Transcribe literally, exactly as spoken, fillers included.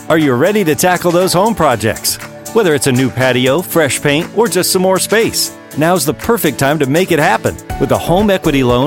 Are you ready to tackle those home projects? Whether it's a new patio, fresh paint, or just some more space, now's the perfect time to make it happen with a home equity loan